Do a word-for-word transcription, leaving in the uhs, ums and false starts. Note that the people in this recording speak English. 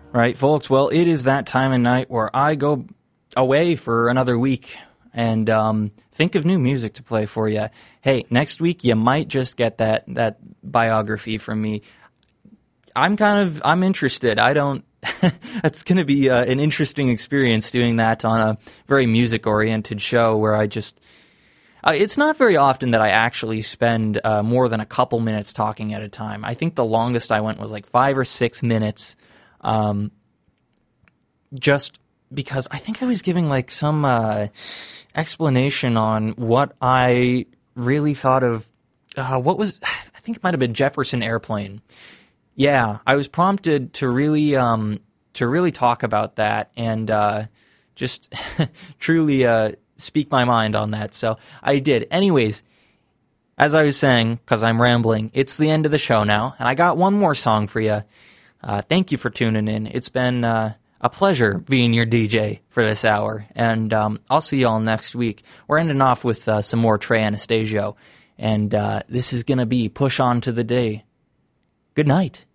Right, folks. Well, it is that time of night where I go away for another week and um, think of new music to play for you. Hey, next week you might just get that that biography from me. I'm kind of I'm interested. I don't. It's going to be uh, an interesting experience doing that on a very music-oriented show where I just. Uh, it's not very often that I actually spend uh, more than a couple minutes talking at a time. I think the longest I went was like five or six minutes. Um, just because I think I was giving like some uh, explanation on what I really thought of, uh, what was, I think it might have been Jefferson Airplane. Yeah, I was prompted to really, um, to really talk about that and uh, just truly uh, speak my mind on that. So I did. Anyways, as I was saying, because I'm rambling, it's the end of the show now, and I got one more song for you. Uh, thank you for tuning in. It's been uh, a pleasure being your D J for this hour, and um, I'll see you all next week. We're ending off with uh, some more Trey Anastasio, and uh, this is going to be Push On to the Day. Good night.